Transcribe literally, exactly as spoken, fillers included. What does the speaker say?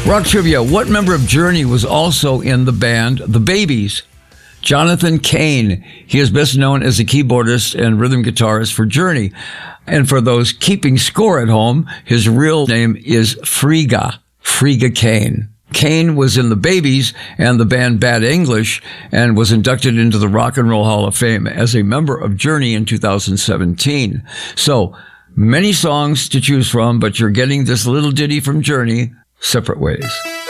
Rock trivia. What member of Journey was also in the band The Babies? Jonathan Cain. He is best known as a keyboardist and rhythm guitarist for Journey. And for those keeping score at home, his real name is Frigga. Frigga Cain. Cain was in The Babies and the band Bad English and was inducted into the Rock and Roll Hall of Fame as a member of Journey in two thousand seventeen. So, many songs to choose from, but you're getting this little ditty from Journey, Separate Ways.